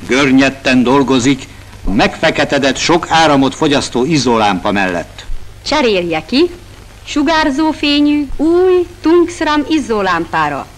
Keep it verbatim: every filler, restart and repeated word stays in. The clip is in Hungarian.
Görnyetten dolgozik, megfeketedett sok áramot fogyasztó izzólámpa mellett. Cserélje ki sugárzófényű új Tungsram izzólámpára.